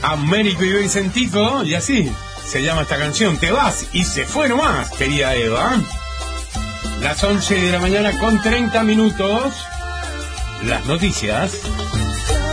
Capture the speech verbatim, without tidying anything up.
Américo y Vicentico, y así se llama esta canción. Te vas y se fue nomás, querida Eva. Las once de la mañana con treinta minutos. Las noticias.